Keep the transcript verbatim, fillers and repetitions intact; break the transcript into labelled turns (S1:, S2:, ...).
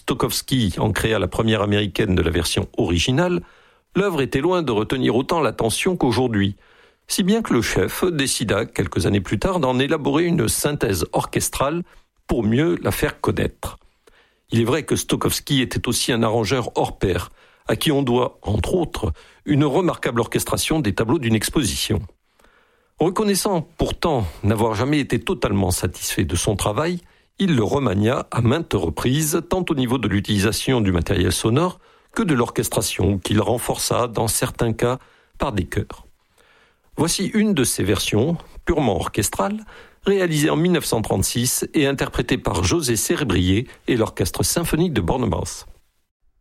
S1: Stokowski en créa la première américaine de la version originale, l'œuvre était loin de retenir autant l'attention qu'aujourd'hui, si bien que le chef décida, quelques années plus tard, d'en élaborer une synthèse orchestrale pour mieux la faire connaître. Il est vrai que Stokowski était aussi un arrangeur hors pair, à qui on doit, entre autres, une remarquable orchestration des tableaux d'une exposition. Reconnaissant pourtant n'avoir jamais été totalement satisfait de son travail, il le remania à maintes reprises, tant au niveau de l'utilisation du matériel sonore que de l'orchestration, qu'il renforça dans certains cas par des chœurs. Voici une de ces versions, purement orchestrale, réalisée en mille neuf cent trente-six et interprétée par José Cérébrier et l'Orchestre symphonique de Bournemouth.